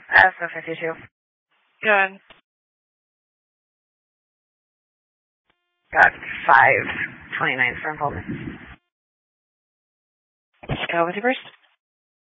So 52. Good. Got 529 for involvement. Go with your first.